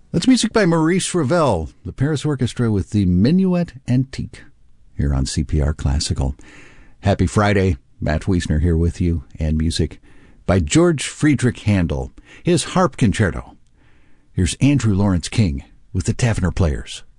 That's music by Maurice Ravel, the Paris Orchestra with the Minuet Antique, here on CPR Classical. Happy Friday. Matt Wiesner here with you, and music by George Friedrich Handel, his Harp Concerto. Here's Andrew Lawrence King with the Tavener Players.